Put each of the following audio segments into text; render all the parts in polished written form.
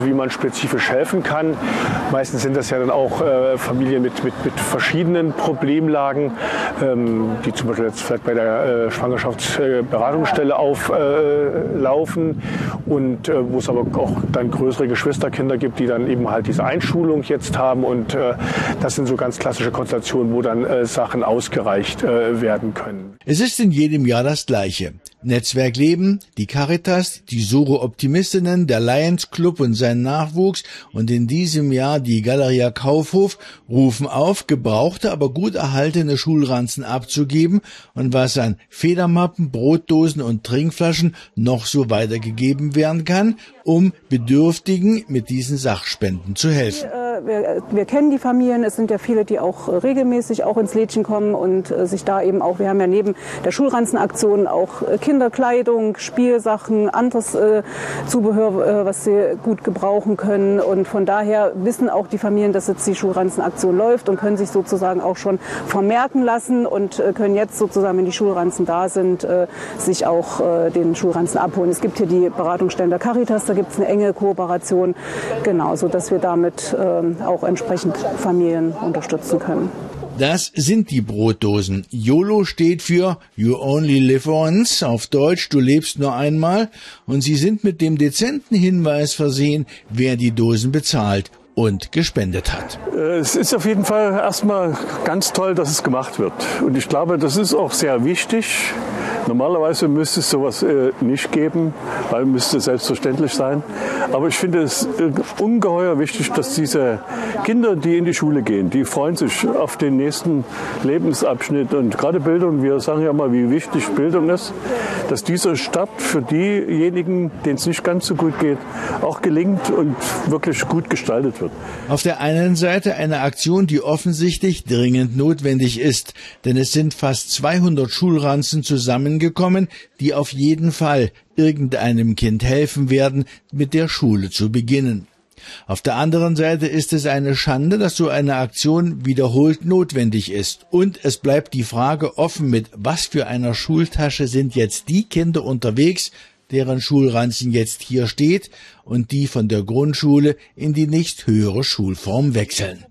Wie man spezifisch helfen kann. Meistens sind das ja dann auch Familien mit verschiedenen Problemlagen, die zum Beispiel jetzt vielleicht bei der Schwangerschaftsberatungsstelle auflaufen und wo es aber auch dann größere Geschwisterkinder gibt, die dann eben halt diese Einschulung jetzt haben und das sind so ganz klassische Konstellationen, wo dann Sachen ausgereicht werden können. Es ist in jedem Jahr das Gleiche. Netzwerk Leben, die Caritas, die Soro Optimistinnen, der Lions Club und sein Nachwuchs und in diesem Jahr die Galeria Kaufhof rufen auf, gebrauchte, aber gut erhaltene Schulranzen abzugeben und was an Federmappen, Brotdosen und Trinkflaschen noch so weitergegeben werden kann, um Bedürftigen mit diesen Sachspenden zu helfen. Wir kennen die Familien, es sind ja viele, die auch regelmäßig auch ins Lädchen kommen und sich da eben auch, wir haben ja neben der Schulranzenaktion auch Kinderkleidung, Spielsachen, anderes Zubehör, was sie gut gebrauchen können und von daher wissen auch die Familien, dass jetzt die Schulranzenaktion läuft und können sich sozusagen auch schon vermerken lassen und können jetzt sozusagen, wenn die Schulranzen da sind, sich auch den Schulranzen abholen. Es gibt hier die Beratungsstellen der Caritas, da gibt es eine enge Kooperation, genau, sodass wir damit auch entsprechend Familien unterstützen können. Das sind die Brotdosen. YOLO steht für You Only Live Once, auf Deutsch, du lebst nur einmal. Und sie sind mit dem dezenten Hinweis versehen, wer die Dosen bezahlt und gespendet hat. Es ist auf jeden Fall erstmal ganz toll, dass es gemacht wird. Und ich glaube, das ist auch sehr wichtig. Normalerweise müsste es sowas nicht geben, weil müsste selbstverständlich sein. Aber ich finde es ungeheuer wichtig, dass diese Kinder, die in die Schule gehen, die freuen sich auf den nächsten Lebensabschnitt. Und gerade Bildung, wir sagen ja mal, wie wichtig Bildung ist, dass dieser Start für diejenigen, denen es nicht ganz so gut geht, auch gelingt und wirklich gut gestaltet wird. Auf der einen Seite eine Aktion, die offensichtlich dringend notwendig ist, denn es sind fast 200 Schulranzen zusammengekommen, die auf jeden Fall irgendeinem Kind helfen werden, mit der Schule zu beginnen. Auf der anderen Seite ist es eine Schande, dass so eine Aktion wiederholt notwendig ist. Und es bleibt die Frage offen, mit was für einer Schultasche sind jetzt die Kinder unterwegs, deren Schulranzen jetzt hier steht und die von der Grundschule in die nächsthöhere Schulform wechseln.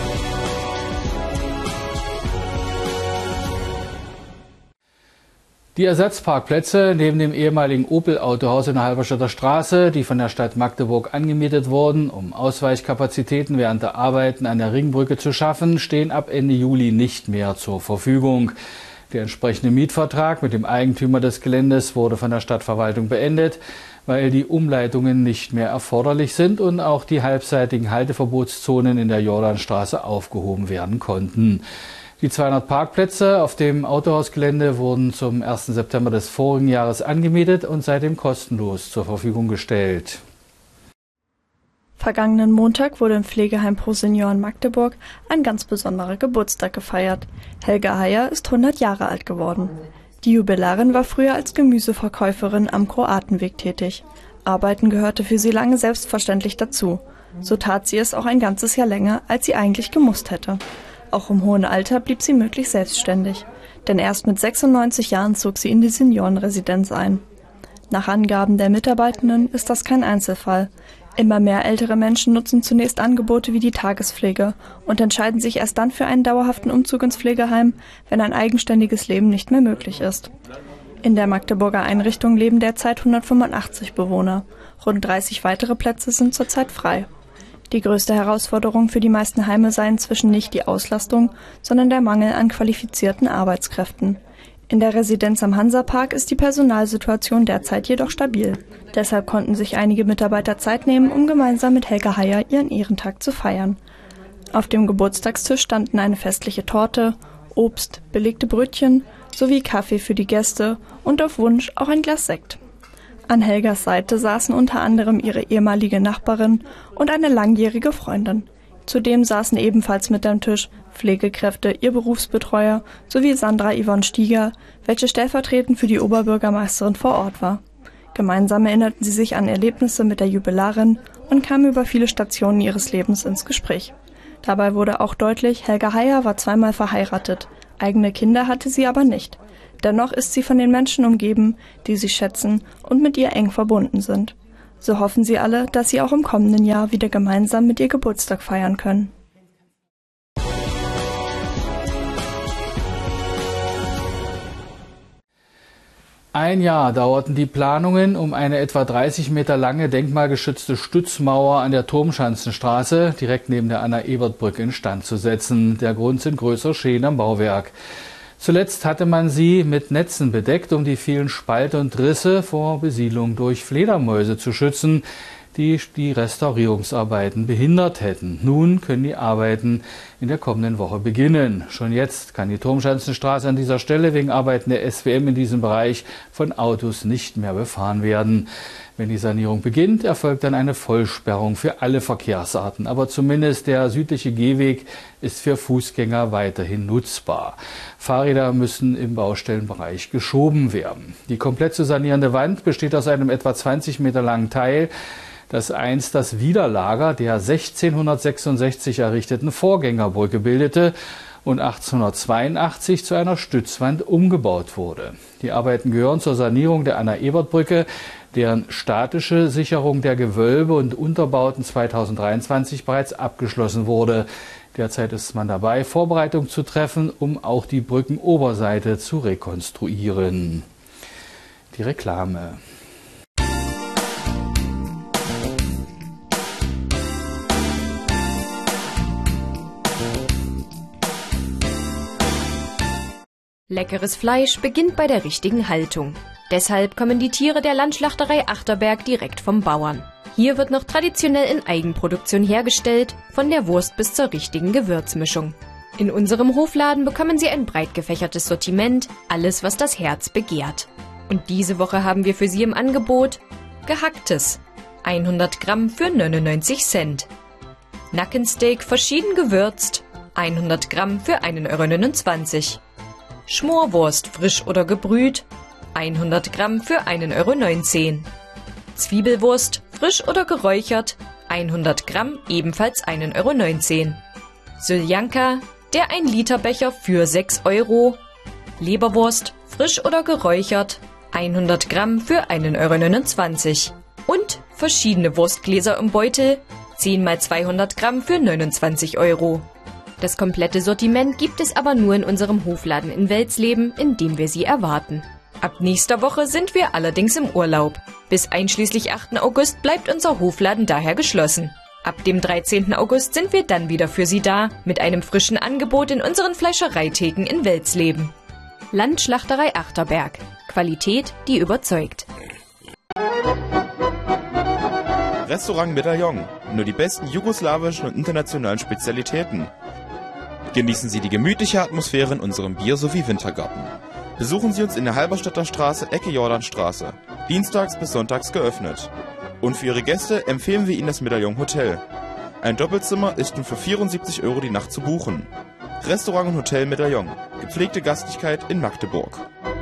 Die Ersatzparkplätze neben dem ehemaligen Opel-Autohaus in der Halberstädter Straße, die von der Stadt Magdeburg angemietet wurden, um Ausweichkapazitäten während der Arbeiten an der Ringbrücke zu schaffen, stehen ab Ende Juli nicht mehr zur Verfügung. Der entsprechende Mietvertrag mit dem Eigentümer des Geländes wurde von der Stadtverwaltung beendet, weil die Umleitungen nicht mehr erforderlich sind und auch die halbseitigen Halteverbotszonen in der Jordanstraße aufgehoben werden konnten. Die 200 Parkplätze auf dem Autohausgelände wurden zum 1. September des vorigen Jahres angemietet und seitdem kostenlos zur Verfügung gestellt. Vergangenen Montag wurde im Pflegeheim Pro Senior in Magdeburg ein ganz besonderer Geburtstag gefeiert. Helga Heyer ist 100 Jahre alt geworden. Die Jubilarin war früher als Gemüseverkäuferin am Kroatenweg tätig. Arbeiten gehörte für sie lange selbstverständlich dazu. So tat sie es auch ein ganzes Jahr länger, als sie eigentlich gemusst hätte. Auch im hohen Alter blieb sie möglichst selbstständig. Denn erst mit 96 Jahren zog sie in die Seniorenresidenz ein. Nach Angaben der Mitarbeitenden ist das kein Einzelfall. Immer mehr ältere Menschen nutzen zunächst Angebote wie die Tagespflege und entscheiden sich erst dann für einen dauerhaften Umzug ins Pflegeheim, wenn ein eigenständiges Leben nicht mehr möglich ist. In der Magdeburger Einrichtung leben derzeit 185 Bewohner. Rund 30 weitere Plätze sind zurzeit frei. Die größte Herausforderung für die meisten Heime sei inzwischen nicht die Auslastung, sondern der Mangel an qualifizierten Arbeitskräften. In der Residenz am Hansapark ist die Personalsituation derzeit jedoch stabil. Deshalb konnten sich einige Mitarbeiter Zeit nehmen, um gemeinsam mit Helga Heyer ihren Ehrentag zu feiern. Auf dem Geburtstagstisch standen eine festliche Torte, Obst, belegte Brötchen sowie Kaffee für die Gäste und auf Wunsch auch ein Glas Sekt. An Helgas Seite saßen unter anderem ihre ehemalige Nachbarin und eine langjährige Freundin. Zudem saßen ebenfalls mit am Tisch Pflegekräfte, ihr Berufsbetreuer sowie Sandra Yvonne Stieger, welche stellvertretend für die Oberbürgermeisterin vor Ort war. Gemeinsam erinnerten sie sich an Erlebnisse mit der Jubilarin und kamen über viele Stationen ihres Lebens ins Gespräch. Dabei wurde auch deutlich, Helga Heyer war zweimal verheiratet. Eigene Kinder hatte sie aber nicht. Dennoch ist sie von den Menschen umgeben, die sie schätzen und mit ihr eng verbunden sind. So hoffen sie alle, dass sie auch im kommenden Jahr wieder gemeinsam mit ihr Geburtstag feiern können. Ein Jahr dauerten die Planungen, um eine etwa 30 Meter lange denkmalgeschützte Stützmauer an der Turmschanzenstraße direkt neben der Anna-Ebert-Brücke instand zu setzen. Der Grund sind größere Schäden am Bauwerk. Zuletzt hatte man sie mit Netzen bedeckt, um die vielen Spalte und Risse vor Besiedlung durch Fledermäuse zu schützen, die Restaurierungsarbeiten behindert hätten. Nun können die Arbeiten in der kommenden Woche beginnen. Schon jetzt kann die Turmschanzenstraße an dieser Stelle wegen Arbeiten der SWM in diesem Bereich von Autos nicht mehr befahren werden. Wenn die Sanierung beginnt, erfolgt dann eine Vollsperrung für alle Verkehrsarten. Aber zumindest der südliche Gehweg ist für Fußgänger weiterhin nutzbar. Fahrräder müssen im Baustellenbereich geschoben werden. Die komplett zu sanierende Wand besteht aus einem etwa 20 Meter langen Teil, das einst das Widerlager der 1666 errichteten Vorgängerbrücke bildete und 1882 zu einer Stützwand umgebaut wurde. Die Arbeiten gehören zur Sanierung der Anna-Ebert-Brücke, deren statische Sicherung der Gewölbe und Unterbauten 2023 bereits abgeschlossen wurde. Derzeit ist man dabei, Vorbereitungen zu treffen, um auch die Brückenoberseite zu rekonstruieren. Die Reklame. Leckeres Fleisch beginnt bei der richtigen Haltung. Deshalb kommen die Tiere der Landschlachterei Achterberg direkt vom Bauern. Hier wird noch traditionell in Eigenproduktion hergestellt, von der Wurst bis zur richtigen Gewürzmischung. In unserem Hofladen bekommen Sie ein breit gefächertes Sortiment, alles was das Herz begehrt. Und diese Woche haben wir für Sie im Angebot Gehacktes, 100 Gramm für 99 Cent. Nackensteak verschieden gewürzt, 100 Gramm für 1,29 €. Schmorwurst frisch oder gebrüht, 100 Gramm für 1,19 €. Zwiebelwurst frisch oder geräuchert, 100 Gramm ebenfalls 1,19 €. Syljanka, der 1-Liter-Becher für 6 €. Leberwurst frisch oder geräuchert, 100 Gramm für 1,29 €. Und verschiedene Wurstgläser im Beutel, 10 x 200 Gramm für 29 €. Das komplette Sortiment gibt es aber nur in unserem Hofladen in Welsleben, in dem wir Sie erwarten. Ab nächster Woche sind wir allerdings im Urlaub. Bis einschließlich 8. August bleibt unser Hofladen daher geschlossen. Ab dem 13. August sind wir dann wieder für Sie da, mit einem frischen Angebot in unseren Fleischereitheken in Welsleben. Landschlachterei Achterberg. Qualität, die überzeugt. Restaurant Medaillon. Nur die besten jugoslawischen und internationalen Spezialitäten. Genießen Sie die gemütliche Atmosphäre in unserem Bier- sowie Wintergarten. Besuchen Sie uns in der Halberstädter Straße, Ecke Jordanstraße. Dienstags bis sonntags geöffnet. Und für Ihre Gäste empfehlen wir Ihnen das Medaillon Hotel. Ein Doppelzimmer ist nun für 74 € die Nacht zu buchen. Restaurant und Hotel Medaillon. Gepflegte Gastlichkeit in Magdeburg.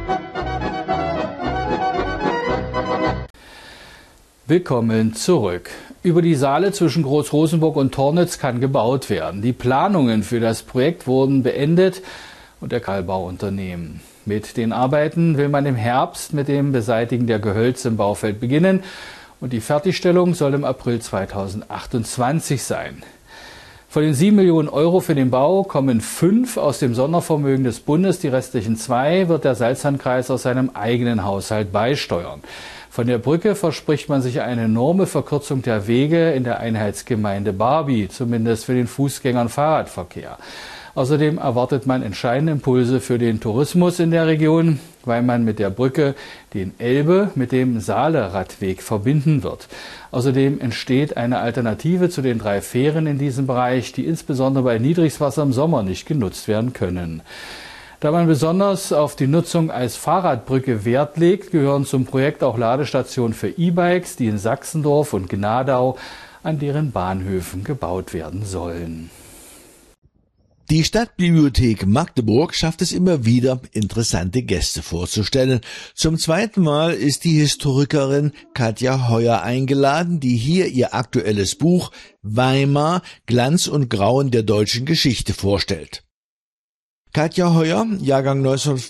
Willkommen zurück. Über die Saale zwischen Groß-Rosenburg und Tornitz kann gebaut werden. Die Planungen für das Projekt wurden beendet und der Kalbauunternehmen. Mit den Arbeiten will man im Herbst mit dem Beseitigen der Gehölze im Baufeld beginnen und die Fertigstellung soll im April 2028 sein. Von den 7 Millionen € für den Bau kommen 5 aus dem Sondervermögen des Bundes, die restlichen 2 wird der Salzlandkreis aus seinem eigenen Haushalt beisteuern. Von der Brücke verspricht man sich eine enorme Verkürzung der Wege in der Einheitsgemeinde Barby, zumindest für den Fußgänger- und Fahrradverkehr. Außerdem erwartet man entscheidende Impulse für den Tourismus in der Region, weil man mit der Brücke den Elbe mit dem Saale-Radweg verbinden wird. Außerdem entsteht eine Alternative zu den 3 Fähren in diesem Bereich, die insbesondere bei Niedrigwasser im Sommer nicht genutzt werden können. Da man besonders auf die Nutzung als Fahrradbrücke Wert legt, gehören zum Projekt auch Ladestationen für E-Bikes, die in Sachsendorf und Gnadau an deren Bahnhöfen gebaut werden sollen. Die Stadtbibliothek Magdeburg schafft es immer wieder, interessante Gäste vorzustellen. Zum 2. Mal ist die Historikerin Katja Heuer eingeladen, die hier ihr aktuelles Buch Weimar, Glanz und Grauen der deutschen Geschichte vorstellt. Katja Heuer, Jahrgang 1954,